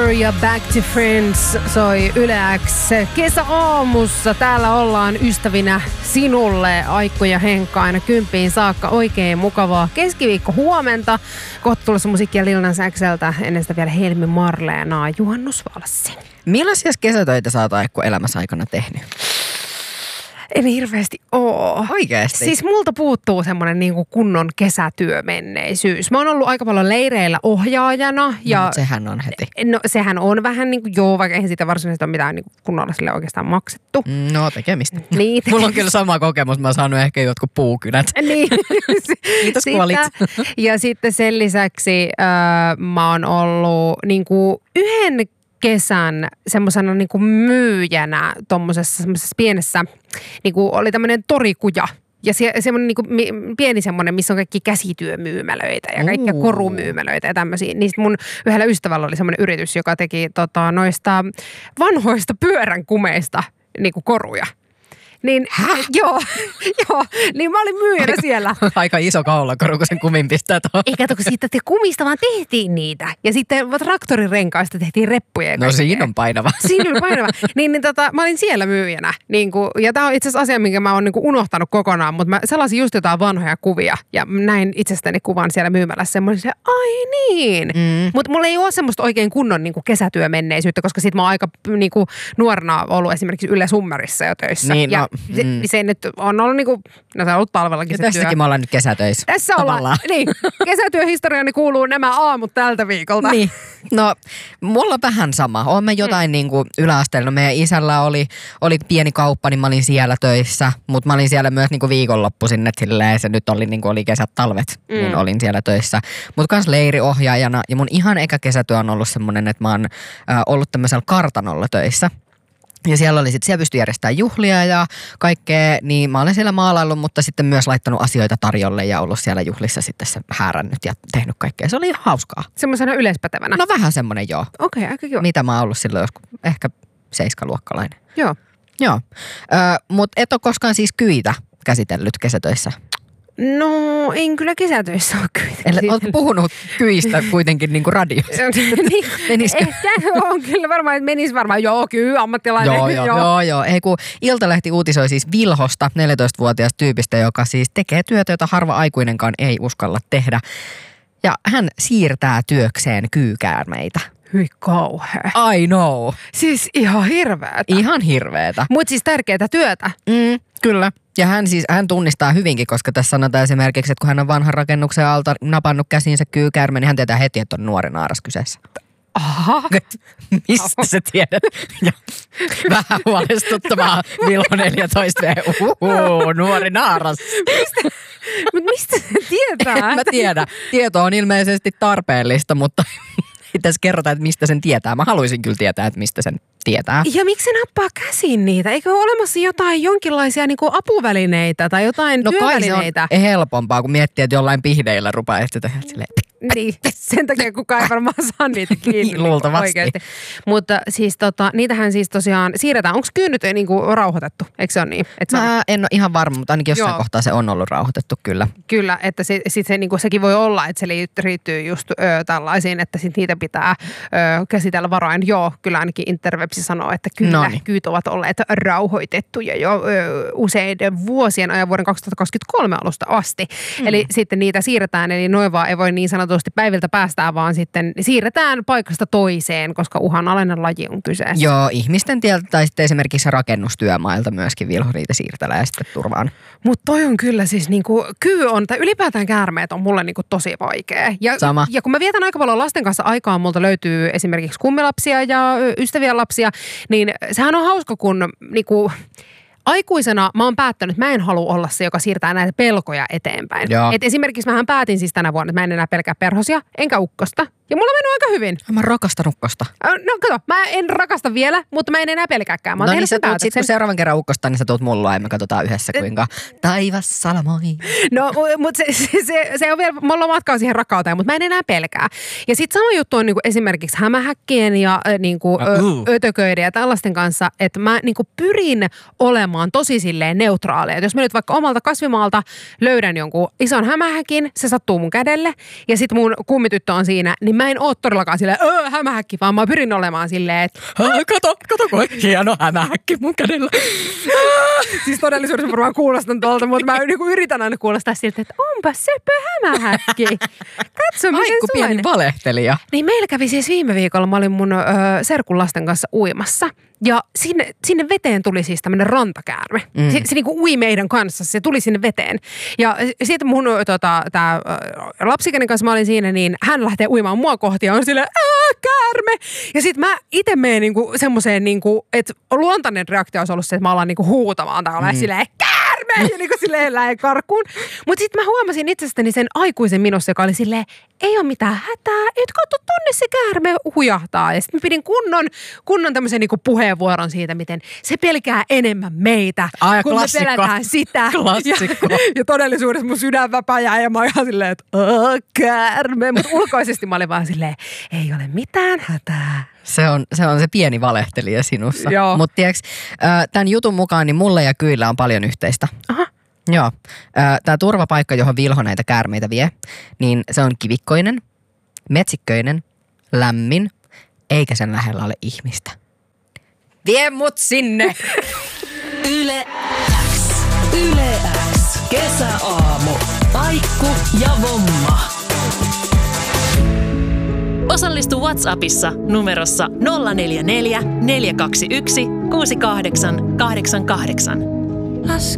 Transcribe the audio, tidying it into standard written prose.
ja Back to Friends soi Yle X kesäaamussa. Täällä ollaan ystävinä sinulle Aikko ja Henkka aina 10 saakka. Oikein mukavaa keskiviikko huomenta. Kohta tulossa musiikkia Lil Nas X:ltä. Ennen sitä vielä Helmi Marleenaa, Juhannus Valssi. Millaisia kesätöitä sä oot Aikko elämässä aikana tehnyt? En hirveästi oo. Oikeesti? Siis multa puuttuu semmonen niinku kunnon kesätyömenneisyys. Mä oon ollut aika paljon leireillä ohjaajana. Ja no, sehän on heti. No sehän on vähän niinku, joo, vaikka eihän siitä varsinaisesti ole mitään niinku kunnolla sille oikeastaan maksettu. No tekemistä. Niin. Mulla on kyllä sama kokemus, mä oon saanut ehkä jotkut puukynät. Niin. Kiitos kun olit. Ja sitten sen lisäksi mä oon ollut niinku yhden kesän semmoisena niinku myyjänä tommosessa pienessä, niinku oli tämmöinen torikuja. Ja semmoinen niinku pieni semmoinen, missä on kaikki käsityömyymälöitä ja kaikkia korumyymälöitä ja tämmöisiä. Niin mun yhdellä ystävällä oli semmoinen yritys, joka teki noista vanhoista pyöränkumeista niinku koruja. Niin, joo, niin mä olin myyjänä siellä. Aika iso kaulakoru, kun sen kumin pistää tuohon. Eikä kun siitä kumista vaan tehtiin niitä. Ja sitten traktorirenkaista tehtiin reppuja. No siinä on painava. Siinä on painava. Mä olin siellä myyjänä. Ja tää on itse asiassa asia, minkä mä oon unohtanut kokonaan. Mutta mä selasin just jotain vanhoja kuvia. Ja näin itsestäni kuvan siellä myymälässä. Mä olin se, ai niin. Mutta mulla ei ole semmoista oikein kunnon kesätyömenneisyyttä. Koska sit mä oon aika nuorena ollut esimerkiksi Yle Summerissa jo töissä. Niin, ja se nyt on ollut no se on ollut talvellakin se tässäkin työ. me ollaan nyt kesätöissä. Tässä ollaan. Niin. Kesätyöhistoriani kuuluu nämä aamut tältä viikolta. Niin. No, mulla on vähän sama. Oon mä jotain yläasteella. No, meidän isällä oli pieni kauppa, niin mä olin siellä töissä. Mutta mä olin siellä myös viikonloppuisin, että silleen se nyt oli oli kesät, talvet, niin olin siellä töissä. Mutta kans leiriohjaajana. Ja mun ihan eka kesätyö on ollut semmoinen, että mä oon ollut tämmöisellä kartanolla töissä. Ja siellä pystyi järjestämään juhlia ja kaikkea, niin mä olen siellä maalaillut, mutta sitten myös laittanut asioita tarjolle ja ollut siellä juhlissa sitten se häärännyt ja tehnyt kaikkea. Se oli ihan hauskaa. Semmoisena yleispätevänä? No vähän semmoinen, joo. Okei, aika joo. Mitä mä oon ollut silloin joskus, ehkä 7-luokkalainen. Joo. Joo, mutta et ole koskaan siis kyitä käsitellyt kesätöissä? No, en kyllä kesätöissä ole kyitä. Eli olet puhunut kyistä kuitenkin radiossa. Niin, ehkä on kyllä varmaan, että menisi varmaan, kyllä, ammattilainen. Joo. Ei kun Iltalehti uutisoi siis Vilhosta, 14-vuotias tyypistä, joka siis tekee työtä, jota harva aikuinenkaan ei uskalla tehdä. Ja hän siirtää työkseen kyykäärmeitä. Hyi kauhea. I know. Siis ihan hirveetä. Ihan hirveetä. Mutta siis tärkeää työtä. Kyllä. Ja hän tunnistaa hyvinkin, koska tässä sanotaan esimerkiksi, että kun hän on vanhan rakennuksen alta napannut käsinsä kyykäärme, niin hän tietää heti, että on nuori naaras kyseessä. Aha. Mistä sä tiedät? Ja vähän huolestuttavaa. Vilho 14 nuori naaras. Mistä se tietää? En mä tiedä. Tieto on ilmeisesti tarpeellista, mutta ei tässä kerrota, että mistä sen tietää. Mä haluaisin kyllä tietää, että mistä sen tietää. Ja miksi se nappaa käsin niitä? Eikö ole olemassa jotain jonkinlaisia apuvälineitä tai jotain työvälineitä? No kai se on helpompaa, kun miettii, että jollain pihdeillä rupeaa sitten silleen. Niin, sen takia kukaan ei varmaan saa niitä kiinni. Luultavasti. Oikeasti. Mutta siis niitähän siis tosiaan siirretään. Onko kyynyt rauhoitettu? Eikö se ole niin? Mä en ole ihan varma, mutta ainakin jossain kohtaa se on ollut rauhoitettu kyllä. Kyllä, että sekin voi olla, että se liittyy just tällaisiin, että sit niitä pitää käsitellä varoen. Joo, kyllä ainakin Interwebsi sanoo, että kyllä kyyt ovat olleet rauhoitettuja jo useiden vuosien ajan vuoden 2023 alusta asti. Eli sitten niitä siirretään, eli noin vaan ei voi niin sanotusti päiviltä päästään, vaan sitten siirretään paikasta toiseen, koska uhanalainen laji on kyseessä. Joo, ihmisten tieltä tai sitten esimerkiksi rakennustyömailta myöskin Vilho niitä siirtelee sitten turvaan. Mutta toi on kyllä siis kyy on, tai ylipäätään käärmeet on mulle tosi vaikea. Sama. Ja kun mä vietän aika paljon lasten kanssa aikaa, multa löytyy esimerkiksi kummilapsia ja ystäviä lapsia, niin sehän on hauska, kun aikuisena mä oon päättänyt, että mä en halua olla se, joka siirtää näitä pelkoja eteenpäin. Et esimerkiksi mähän päätin siis tänä vuonna, että mä en enää pelkää perhosia, enkä ukkosta. Ja mulla on mennyt aika hyvin. Mä rakastan ukkosta. No kato, mä en rakasta vielä, mutta mä en enää pelkääkään. Mä oon tehnyt sen päätöksen. Sitten kun seuraavan kerran ukkosta, niin sä tuut mulla ja me katsotaan yhdessä, kuinka taivas salamoi. No, mutta se on vielä, mulla on matkaa siihen rakkauteen, mutta mä en enää pelkää. Ja sitten sama juttu on esimerkiksi hämähäkkien ja ötököiden ja tällaisten kanssa, että mä pyrin olemaan tosi silleen neutraaleja. Et jos mä nyt vaikka omalta kasvimaalta löydän jonkun ison hämähäkin, se sattuu mun kädelle ja sitten mun kummityttö on siinä, niin mä en oo todellakaan silleen, hämähäkki, vaan mä pyrin olemaan silleen, että kato, kun hieno hämähäkki mun kädellä. Siis todellisuudessa varmaan kuulostan tuolta, mutta mä niinku yritän aina kuulostaa siltä, että onpa söpö hämähäkki. Katso, miten Aikku pieni valehtelija. Niin meillä kävi siis viime viikolla, mä olin mun serkun lasten kanssa uimassa. Ja sinne veteen tuli siis tämmöinen rantakäärme. Se niinku ui meidän kanssa, se tuli sinne veteen. Ja sitten mun tää lapsikäinen kanssa mä olin siinä, niin hän lähtee uimaan mua kohti ja on silleen, käärme! Ja sitten mä itse menen niinku semmoseen, niinku, että luontainen reaktio olisi ollut se, että mä alan niinku huutamaan tai olen silleen, käärme! Ja niinku silleen lähen karkuun. Mutta sitten mä huomasin itsestäni sen aikuisen minussa, joka oli silleen, ei ole mitään hätää, et katso tonne se käärme hujahtaa. Ja sitten mä pidin kunnon tämmöisen niinku puheenvuoron siitä, miten se pelkää enemmän meitä, kun klassikko. me pelätään sitä. Klassikko. Ja todellisuudessa mun sydän väpäjää ja mä oon ihan silleen, että käärme. Mutta ulkoisesti mä olin vaan silleen, ei ole mitään hätää. Se on se pieni valehtelija sinussa. Mutta tiedätkö, tämän jutun mukaan niin mulle ja Kyillä on paljon yhteistä. Aha. Joo. Tämä turvapaikka, johon Vilho näitä käärmeitä vie, niin se on kivikkoinen, metsikköinen, lämmin, eikä sen lähellä ole ihmistä. Vie mut sinne! Yle X. Yle X. Kesäaamu. Aikku ja Vomma. Osallistu WhatsAppissa numerossa 044 421 6888.